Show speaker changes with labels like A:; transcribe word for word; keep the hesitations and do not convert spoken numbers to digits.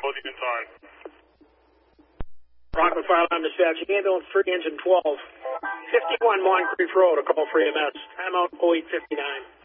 A: both units on.
B: Rockland Fire Alarm Dispatch, ambulance three, engine twelve. fifty-one Moncrief Road, a call for E M S. Timeout oh eight fifty-nine.